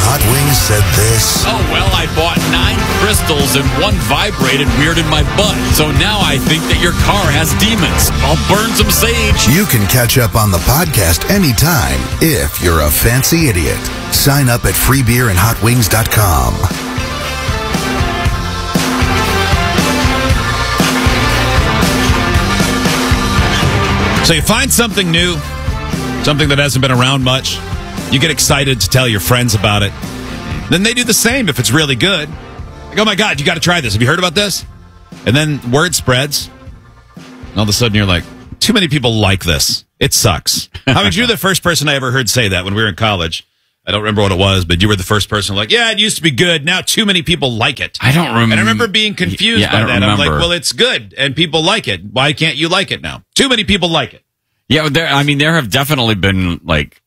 Hot Wings said this. Oh, well, I bought 9 crystals and 1 vibrated weird in my butt. So now I think that your car has demons. I'll burn some sage. You can catch up on the podcast anytime if you're a fancy idiot. Sign up at freebeerandhotwings.com. So you find something new, something that hasn't been around much. You get excited to tell your friends about it. Then they do the same if it's really good. Like, oh my God, you got to try this. Have you heard about this? And then word spreads. And all of a sudden you're like, too many people like this. It sucks. I mean, you're the first person I ever heard say that when we were in college. I don't remember what it was, but you were the first person like, yeah, it used to be good. Now too many people like it. I don't remember. And I remember being confused by that. I'm like, well, it's good and people like it. Why can't you like it now? Too many people like it. Yeah, there have definitely been like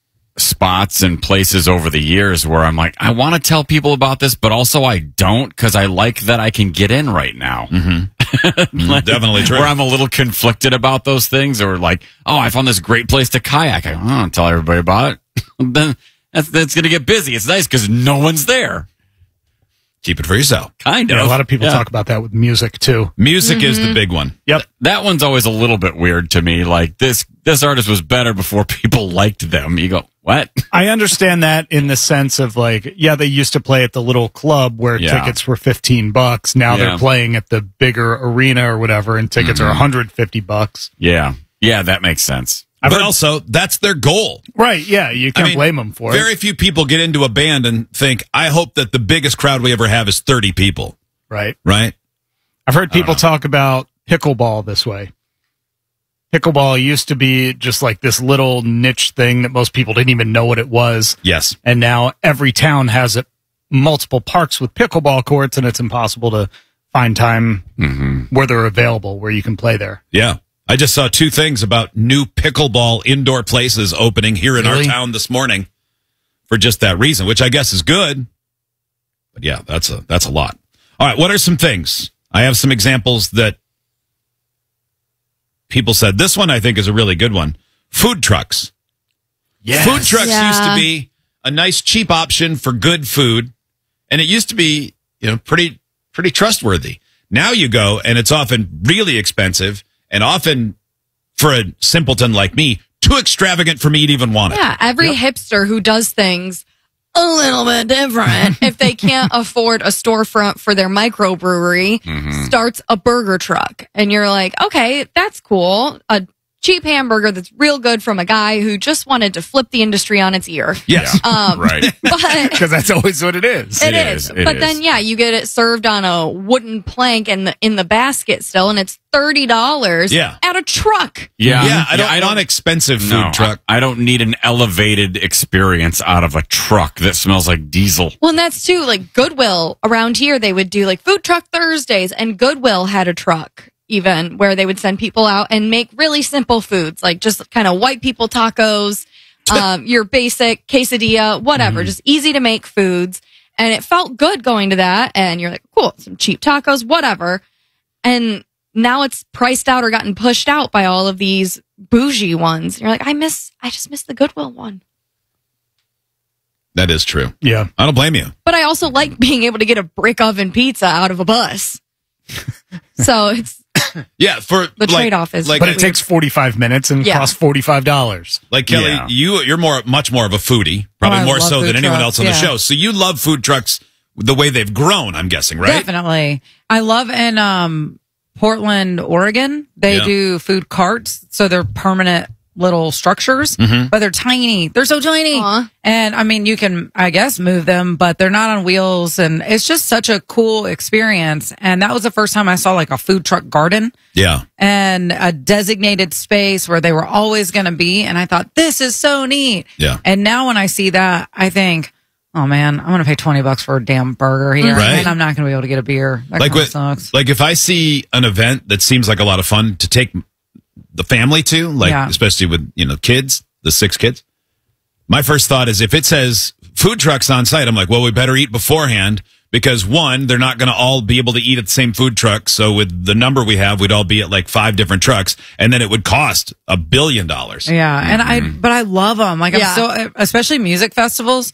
spots and places over the years where I'm like, I want to tell people about this, but also I don't because I like that I can get in right now. Like, definitely true. Where I'm a little conflicted about those things, or like, oh, I found this great place to kayak. I don't tell everybody about it. Then that's going to get busy. It's nice because no one's there. Keep it for yourself. Kind of. Yeah, a lot of people talk about that with music, too. Music is the big one. Yep. That one's always a little bit weird to me. Like, this artist was better before people liked them. You go, what? I understand that in the sense of, like, yeah, they used to play at the little club where tickets were $15. Now they're playing at the bigger arena or whatever, and tickets are $150. Yeah. Yeah, that makes sense. But also, that's their goal. Right, yeah, you can't blame them for it. Very few people get into a band and think, I hope that the biggest crowd we ever have is 30 people. Right. Right? I've heard people talk about pickleball this way. Pickleball used to be just like this little niche thing that most people didn't even know what it was. Yes. And now every town has multiple parks with pickleball courts, and it's impossible to find time where they're available, where you can play there. Yeah. I just saw 2 things about new pickleball indoor places opening here in our town this morning for just that reason, which I guess is good. But yeah, that's a lot. All right, what are some things? I have some examples that people said. This one I think is a really good one. Food trucks. Yes. Food trucks used to be a nice cheap option for good food, and it used to be, pretty trustworthy. Now you go and it's often really expensive. And often, for a simpleton like me, too extravagant for me to even want it. Yeah, every hipster who does things a little bit different, if they can't afford a storefront for their microbrewery, starts a burger truck. And you're like, okay, that's cool. A cheap hamburger that's real good from a guy who just wanted to flip the industry on its ear. Yes. Right. Because that's always what it is. It is. But then, you get it served on a wooden plank in the basket still, and it's $30 at a truck. Yeah. Yeah, I don't want expensive food truck. I don't need an elevated experience out of a truck that smells like diesel. Well, and that's too, like Goodwill around here, they would do like Food Truck Thursdays, and Goodwill had a truck even where they would send people out and make really simple foods, like just kind of white people tacos, your basic quesadilla, whatever, just easy to make foods. And it felt good going to that. And you're like, cool, some cheap tacos, whatever. And now it's priced out or gotten pushed out by all of these bougie ones. You're like, I just miss the Goodwill one. That is true. Yeah. I don't blame you. But I also like being able to get a brick oven pizza out of a bus. So it's the trade-off is but it takes 45 minutes and costs $45. Like Kelly, you're much more of a foodie, probably more so than anyone else on the show. So you love food trucks the way they've grown, I'm guessing, right? Definitely. I love in Portland, Oregon, they do food carts, so they're permanent little structures, but they're tiny. They're so tiny. Aww. And I mean, you can, I guess, move them, but they're not on wheels. And it's just such a cool experience. And that was the first time I saw like a food truck garden. Yeah. And a designated space where they were always going to be. And I thought, this is so neat. Yeah. And now when I see that, I think, oh man, I'm going to pay $20 for a damn burger here. Right. And I'm not going to be able to get a beer. That like kind of sucks. Like if I see an event that seems like a lot of fun to take the family to, like especially with kids, the 6 kids, my first thought is if it says food trucks on site, I'm like, well, we better eat beforehand because 1, they're not going to all be able to eat at the same food truck. So with the number we have, we'd all be at like 5 different trucks, and then it would cost $1 billion. Yeah, and but I love them. Like I'm so, especially music festivals.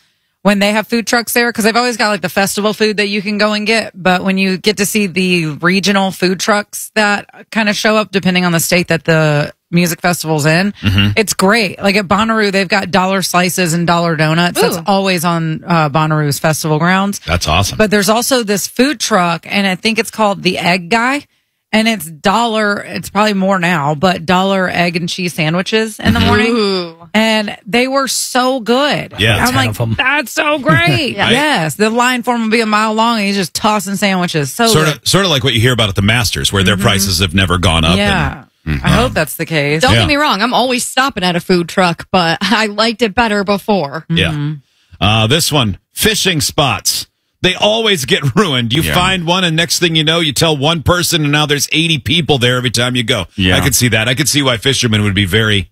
when they have food trucks there, because they've always got like the festival food that you can go and get. But when you get to see the regional food trucks that kind of show up, depending on the state that the music festival's in, it's great. Like at Bonnaroo, they've got dollar slices and dollar donuts. That's always on Bonnaroo's festival grounds. That's awesome. But there's also this food truck, and I think it's called the Egg Guy. And it's probably more now, but $1 egg and cheese sandwiches in the morning. Ooh. And they were so good. Yeah. I'm like, that's so great. Yeah. Yes. The line for them will be a mile long, and he's just tossing sandwiches. So Sort of like what you hear about at the Masters, where their prices have never gone up. yeah. I hope that's the case. Don't get me wrong. I'm always stopping at a food truck, but I liked it better before. Yeah. This one, fishing spots. They always get ruined. You find one, and next thing you know, you tell one person, and now there's 80 people there every time you go. Yeah. I could see that. I could see why fishermen would be very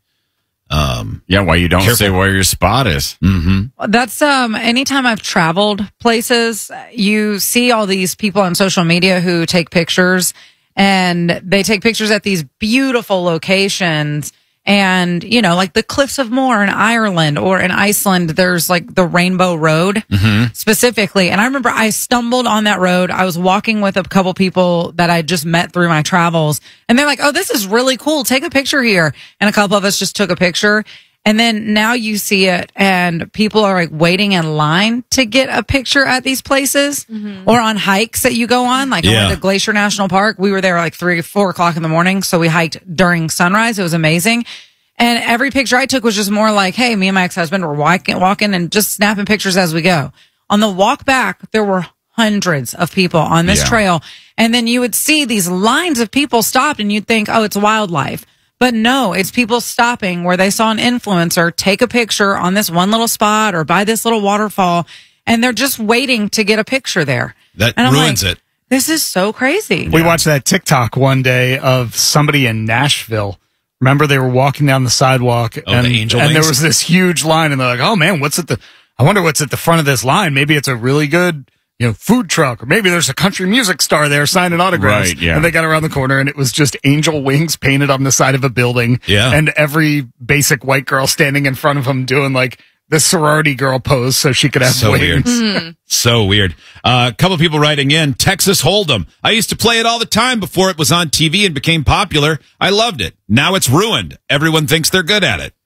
why you don't say where your spot is. That's anytime I've traveled places, you see all these people on social media who take pictures, and they take pictures at these beautiful locations. And, you know, like the Cliffs of Moher in Ireland, or in Iceland, there's like the Rainbow Road specifically. And I remember I stumbled on that road. I was walking with a couple people that I just met through my travels, and they're like, oh, this is really cool. Take a picture here. And a couple of us just took a picture. And then now you see it, and people are like waiting in line to get a picture at these places, or on hikes that you go on. Like I went to Glacier National Park. We were there like 3 or 4 o'clock in the morning. So we hiked during sunrise. It was amazing. And every picture I took was just more like, hey, me and my ex-husband were walking and just snapping pictures as we go. On the walk back, there were hundreds of people on this trail. And then you would see these lines of people stopped, and you'd think, oh, it's wildlife. But no, it's people stopping where they saw an influencer take a picture on this one little spot or by this little waterfall, and they're just waiting to get a picture there. That and I'm ruins like, it. This is so crazy. We watched that TikTok one day of somebody in Nashville. Remember, they were walking down the sidewalk, and the angel there wings? was this huge line, and they're like, "Oh man, I wonder what's at the front of this line. Maybe it's a really good, food truck, or maybe there's a country music star there signing autographs." Right, yeah. And they got around the corner, and it was just angel wings painted on the side of a building. Yeah. And every basic white girl standing in front of them doing like the sorority girl pose so she could have So wings. weird. So weird. A couple people writing in, Texas Hold'em. I used to play it all the time before it was on TV and became popular. I loved it. Now it's ruined. Everyone thinks they're good at it.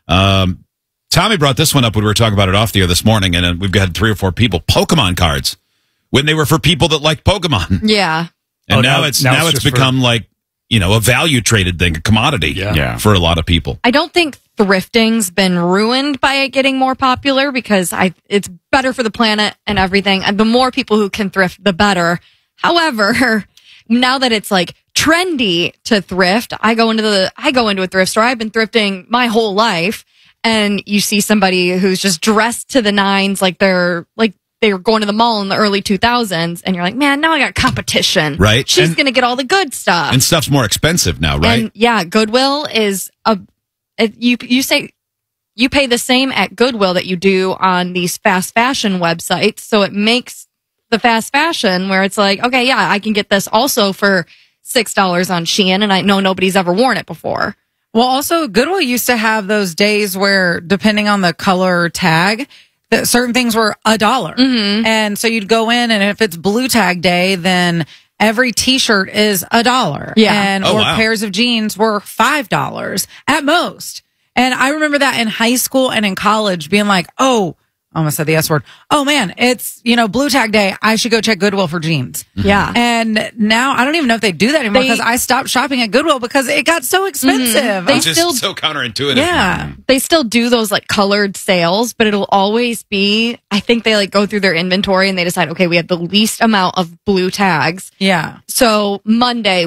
Tommy brought this one up when we were talking about it off the air this morning, and we've got 3 or 4 people. Pokemon cards, when they were for people that liked Pokemon. Yeah. And now it's just become like, a value traded thing, a commodity for a lot of people. I don't think thrifting's been ruined by it getting more popular, because it's better for the planet and everything. And the more people who can thrift, the better. However, now that it's like trendy to thrift, I go into a thrift store. I've been thrifting my whole life, and you see somebody who's just dressed to the nines, like they were going to the mall in the early 2000s, and you're like, man, now I got competition. Right. She's going to get all the good stuff. And stuff's more expensive now, right? And yeah, Goodwill is you pay the same at Goodwill that you do on these fast fashion websites. So it makes the fast fashion where it's like, okay, yeah, I can get this also for $6 on Shein, and I know nobody's ever worn it before. Well, also Goodwill used to have those days where, depending on the color tag, that certain things were $1. And so you'd go in, and if it's blue tag day, then every t-shirt is $1. Yeah. And or pairs of jeans were $5 at most. And I remember that in high school and in college being like, oh, I almost said the S word. Oh man, it's, blue tag day. I should go check Goodwill for jeans. Yeah. And now I don't even know if they do that anymore, because I stopped shopping at Goodwill because it got so expensive. They It's just still- so counterintuitive. Yeah. They still do those like colored sales, but it'll always be, I think they like go through their inventory and they decide, okay, we have the least amount of blue tags. Yeah. So Monday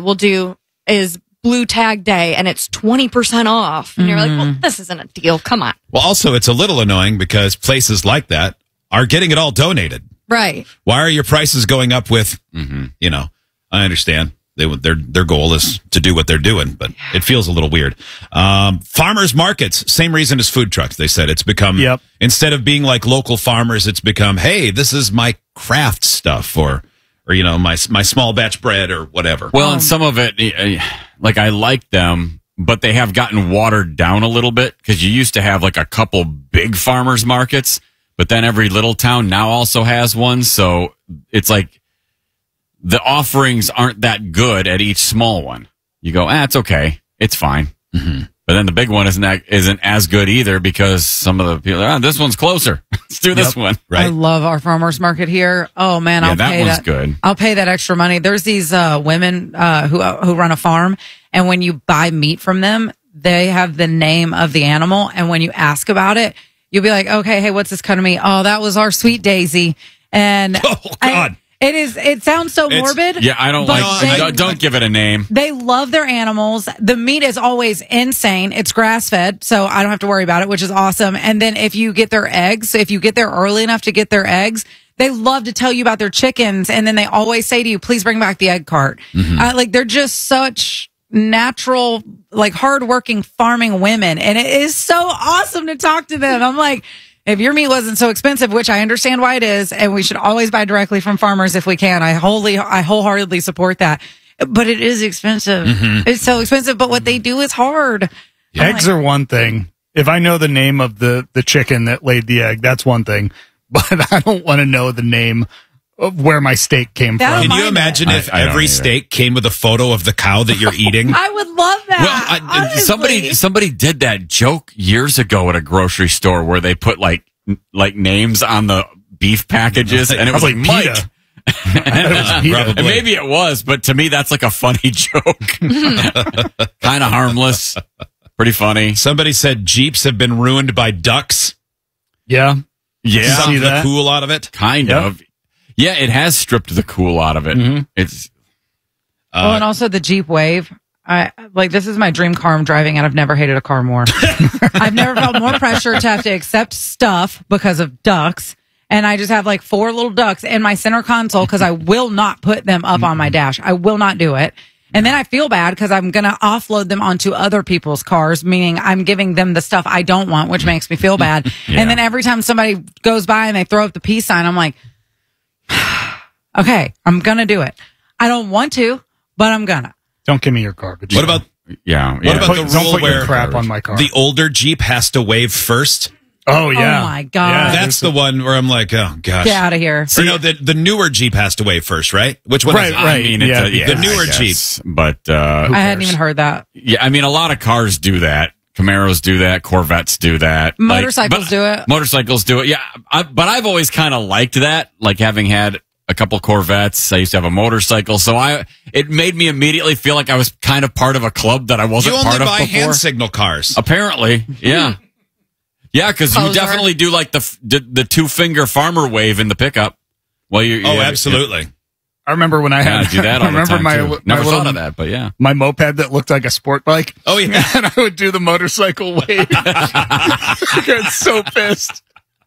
is blue tag day, and it's 20% off. And you're like, well, this isn't a deal. Come on. Well, also, it's a little annoying because places like that are getting it all donated. Right. Why are your prices going up with, I understand. Their goal is to do what they're doing, but it feels a little weird. Farmers markets, same reason as food trucks. They said it's become, instead of being like local farmers, it's become, hey, this is my craft stuff, or my small batch bread or whatever. Well, and some of it, like I like them, but they have gotten watered down a little bit, because you used to have like a couple big farmers markets, but then every little town now also has one. So it's like the offerings aren't that good at each small one. You go, it's okay. It's fine. Mm-hmm. But then the big one isn't as good either because some of the people are, this one's closer. Let's do this one. Right. I love our farmers market here. Oh man, I'll pay that. Good. I'll pay that extra money. There's these women who run a farm, and when you buy meat from them, they have the name of the animal, and when you ask about it, you'll be like, okay, hey, what's this cut of meat? Oh, that was our sweet Daisy. And oh God. It sounds so morbid. Yeah, I don't don't give it a name. They love their animals. The meat is always insane. It's grass fed, so I don't have to worry about it, which is awesome. And then if you get their eggs, if you get there early enough to get their eggs, they love to tell you about their chickens. And then they always say to you, please bring back the egg cart. Mm-hmm. They're just such natural, hardworking farming women. And it is so awesome to talk to them. I'm like, if your meat wasn't so expensive, which I understand why it is, and we should always buy directly from farmers if we can. I wholeheartedly support that. But it is expensive. Mm-hmm. It's so expensive, but what they do is hard. Yeah. Eggs are one thing. If I know the name of the chicken that laid the egg, that's one thing. But I don't want to know the name of where my steak came from. Can you imagine if every steak came with a photo of the cow that you're eating? I would love that. Well, somebody did that joke years ago at a grocery store where they put like names on the beef packages, and it was like Mike. And maybe it was, but to me that's like a funny joke. Kind of harmless, pretty funny. Somebody said Jeeps have been ruined by ducks. Yeah. Sucked the cool out of it. Kind of. Yeah, it has stripped the cool out of it. Mm-hmm. It's and also the Jeep Wave. This is my dream car I'm driving, and I've never hated a car more. I've never felt more pressure to have to accept stuff because of ducks. And I just have 4 little ducks in my center console because I will not put them up on my dash. I will not do it. And then I feel bad because I'm going to offload them onto other people's cars, meaning I'm giving them the stuff I don't want, which makes me feel bad. Yeah. And then every time somebody goes by and they throw up the peace sign, I'm like, okay, I'm going to do it. I don't want to, but I'm going to. Don't give me your garbage. What about the rule where crap on my car? The older Jeep has to wave first? Oh, yeah. Oh, my God. Yeah, that's the one where I'm like, oh, gosh. Get out of here. So, the newer Jeep has to wave first, right? Which one is it? Right. I mean, the newer Jeep. But I hadn't even heard that. Yeah, I mean, a lot of cars do that. Camaros do that. Corvettes do that. Motorcycles do it. Motorcycles do it. Yeah. But I've always kind of liked that, having had a couple Corvettes. I used to have a motorcycle. So it made me immediately feel like I was kind of part of a club that I wasn't part of before. You only buy hand signal cars. Apparently. Yeah. Yeah, because you definitely do the 2-finger farmer wave in the pickup. Well, absolutely. I remember when I had do that. I remember my never little, thought of that, but yeah, my moped that looked like a sport bike. Oh yeah, and I would do the motorcycle wave. I got so pissed.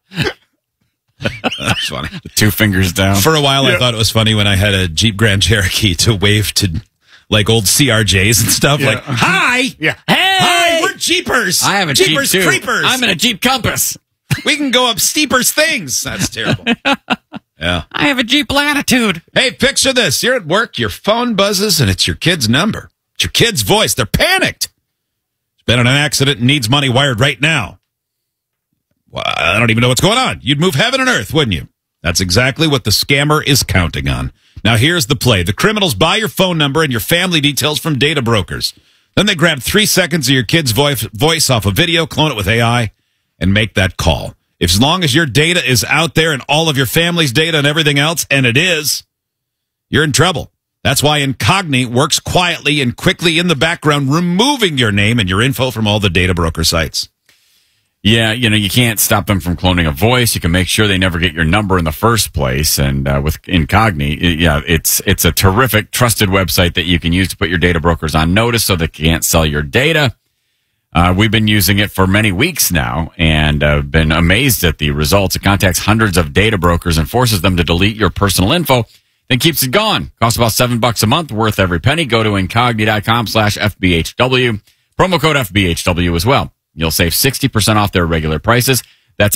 That's funny. The 2 fingers down. For a while, I thought it was funny when I had a Jeep Grand Cherokee to wave to old CRJs and stuff. Yeah. Hi, yeah, hey, hi, we're Jeepers. I have a Jeepers Jeep too. Creepers. I'm in a Jeep Compass. We can go up steeper's things. That's terrible. Yeah. I have a Jeep Latitude. Hey, picture this. You're at work, your phone buzzes, and it's your kid's number. It's your kid's voice. They're panicked. It's been in an accident and needs money wired right now. Well, I don't even know what's going on. You'd move heaven and earth, wouldn't you? That's exactly what the scammer is counting on. Now, here's the play. The criminals buy your phone number and your family details from data brokers. Then they grab 3 seconds of your kid's voice off a video, clone it with AI, and make that call. As long as your data is out there and all of your family's data and everything else, and it is, you're in trouble. That's why Incogni works quietly and quickly in the background, removing your name and your info from all the data broker sites. Yeah, you can't stop them from cloning a voice. You can make sure they never get your number in the first place. And with Incogni, it's a terrific, trusted website that you can use to put your data brokers on notice so they can't sell your data. We've been using it for many weeks now and been amazed at the results. It contacts hundreds of data brokers and forces them to delete your personal info, then keeps it gone. Costs about $7 a month, worth every penny. Go to incogni.com/FBHW. Promo code FBHW as well. You'll save 60% off their regular prices. That's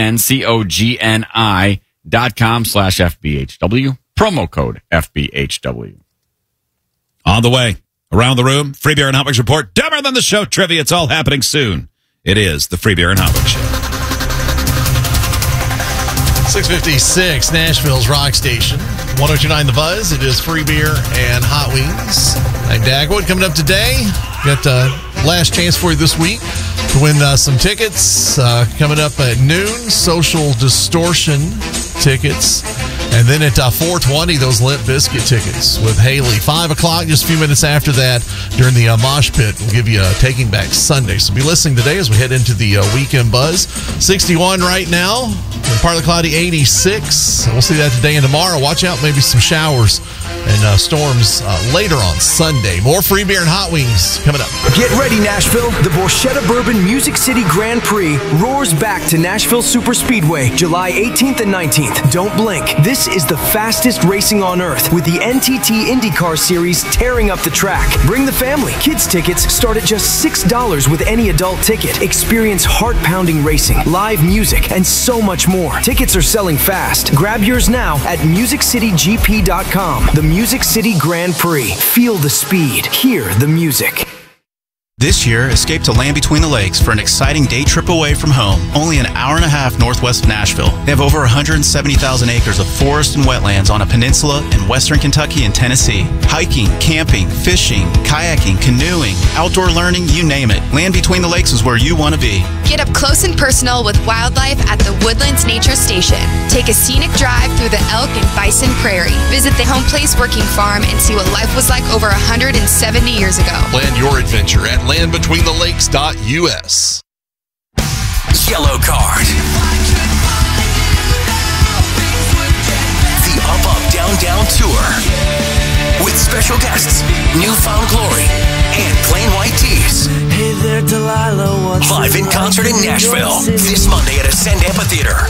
incogni.com/FBHW. Promo code FBHW. On the way. Around the room, Free Beer and Hot Wings Report. Dumber than the show trivia. It's all happening soon. It is the Free Beer and Hot Wings Show. 656, Nashville's Rock Station. 102.9 The Buzz. It is free beer and hot wings. I'm Dagwood. Coming up today, got last chance for you this week to win some tickets. Coming up at noon, Social Distortion tickets. And then at 4:20, those Limp Bizkit tickets with Haley. 5 o'clock, just a few minutes after that, during the Mosh Pit, we'll give you Taking Back Sunday. So be listening today as we head into the weekend buzz. 61 right now, and partly cloudy 86. We'll see that today and tomorrow. Watch out, maybe some showers and storms later on Sunday. More free beer and hot wings coming up. Get ready, Nashville. The Borchetta Bourbon Music City Grand Prix roars back to Nashville Super Speedway, July 18th and 19th. Don't blink. This is the fastest racing on earth, with the NTT IndyCar Series tearing up the track. Bring the family. Kids tickets start at just $6 with any adult ticket. Experience heart-pounding racing, live music, and so much more. Tickets are selling fast. Grab yours now at MusicCityGP.com. The Music City Grand Prix. Feel the speed. Hear the music. This year, escape to Land Between the Lakes for an exciting day trip away from home, only an hour and a half northwest of Nashville. They have over 170,000 acres of forest and wetlands on a peninsula in western Kentucky and Tennessee. Hiking, camping, fishing, kayaking, canoeing, outdoor learning, you name it. Land Between the Lakes is where you want to be. Get up close and personal with wildlife at the Woodlands Nature Station. Take a scenic drive through the elk and bison prairie. Visit the Home Place Working Farm and see what life was like over 170 years ago. Plan your adventure at landbetweenthelakes.us. Yellow Card. The Up Up Down Down Tour. With special guests, Newfound Glory and Plain White T's. Hey there, Delilah, live in concert in Nashville this Monday at Ascend Amphitheater.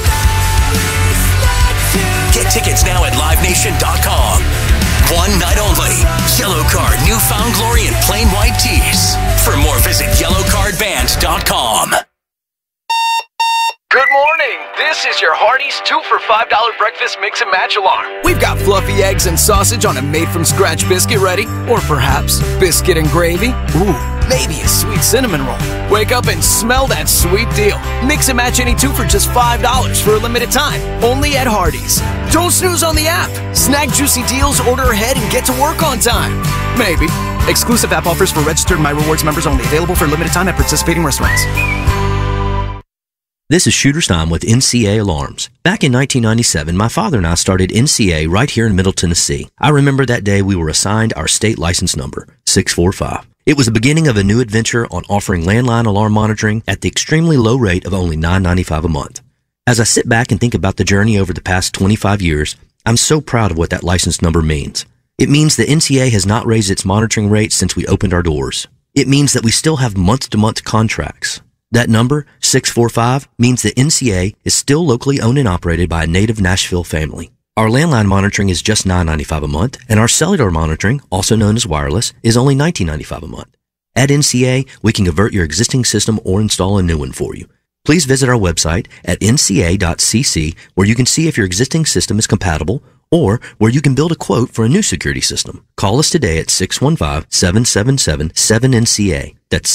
Get tickets now at livenation.com. One night only. Yellow Card, Newfound Glory, and Plain White Tees. For more, visit yellowcardband.com. Good morning. This is your Hardee's 2 for $5 breakfast mix and match alarm. We've got fluffy eggs and sausage on a made-from-scratch biscuit ready. Or perhaps biscuit and gravy. Ooh, maybe a sweet cinnamon roll. Wake up and smell that sweet deal. Mix and match any 2 for just $5 for a limited time. Only at Hardee's. Don't snooze on the app. Snag juicy deals, order ahead, and get to work on time. Maybe. Exclusive app offers for registered My Rewards members only. Available for a limited time at participating restaurants. This is Shooter Stein with NCA Alarms. Back in 1997, my father and I started NCA right here in Middle Tennessee. I remember that day we were assigned our state license number, 645. It was the beginning of a new adventure on offering landline alarm monitoring at the extremely low rate of only $9.95 a month. As I sit back and think about the journey over the past 25 years, I'm so proud of what that license number means. It means the NCA has not raised its monitoring rates since we opened our doors. It means that we still have month-to-month contracts. That number, 645, means the NCA is still locally owned and operated by a native Nashville family. Our landline monitoring is just $9.95 a month, and our cellular monitoring, also known as wireless, is only $19.95 a month. At NCA, we can convert your existing system or install a new one for you. Please visit our website at nca.cc, where you can see if your existing system is compatible or where you can build a quote for a new security system. Call us today at 615-777-7NCA. That's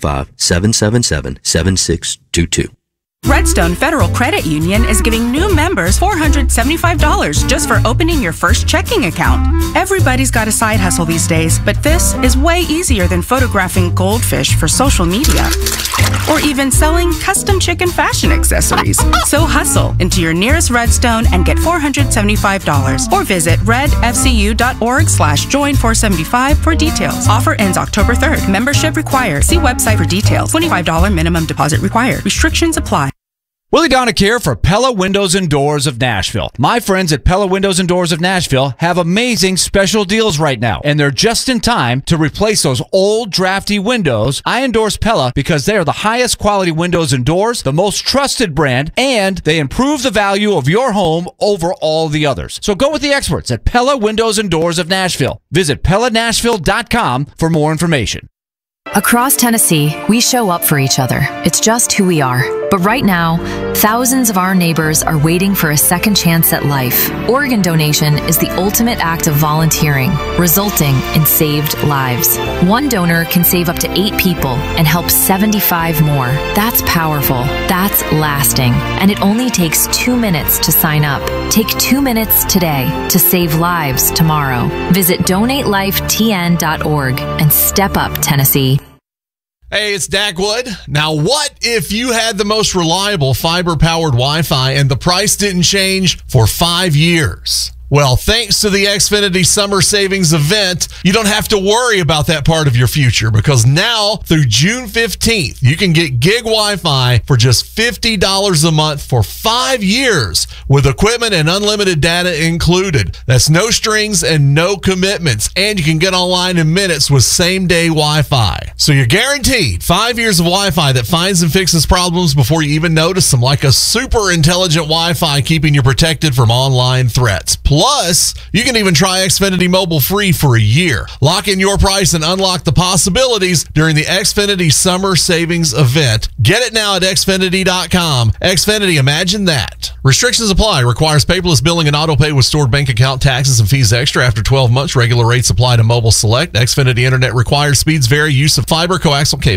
615-777-7622. Redstone Federal Credit Union is giving new members $475 just for opening your first checking account. Everybody's got a side hustle these days, but this is way easier than photographing goldfish for social media or even selling custom chicken fashion accessories. So hustle into your nearest Redstone and get $475 or visit redfcu.org/join475 for details. Offer ends October 3rd. Membership required. See website for details. $25 minimum deposit required. Restrictions apply. Willie Donick here for Pella Windows and Doors of Nashville. My friends at Pella Windows and Doors of Nashville have amazing special deals right now, and they're just in time to replace those old drafty windows. I endorse Pella because they are the highest quality windows and doors, the most trusted brand, and they improve the value of your home over all the others. So go with the experts at Pella Windows and Doors of Nashville. Visit PellaNashville.com for more information. Across Tennessee, we show up for each other. It's just who we are. But But right now, thousands of our neighbors are waiting for a second chance at life. Organ donation is the ultimate act of volunteering, resulting in saved lives. One donor can save up to 8 people and help 75 more. That's powerful. That's lasting. And it only takes 2 minutes to sign up. Take 2 minutes today to save lives tomorrow. Visit donatelifetn.org and step up, Tennessee. Hey, it's Dak Wood. Now, what if you had the most reliable fiber-powered Wi-Fi and the price didn't change for 5 years? Well, thanks to the Xfinity Summer Savings Event, you don't have to worry about that part of your future, because now through June 15th, you can get gig Wi-Fi for just $50 a month for 5 years with equipment and unlimited data included. That's no strings and no commitments, and you can get online in minutes with same-day Wi-Fi. So you're guaranteed 5 years of Wi-Fi that finds and fixes problems before you even notice them, like a super intelligent Wi-Fi keeping you protected from online threats. Plus, you can even try Xfinity Mobile free for a year. Lock in your price and unlock the possibilities during the Xfinity Summer Savings Event. Get it now at Xfinity.com. Xfinity, imagine that. Restrictions apply. Requires paperless billing and auto pay with stored bank account, taxes, and fees extra. After 12 months, regular rates apply to Mobile Select. Xfinity Internet requires speeds vary. Use of fiber, coaxial cable.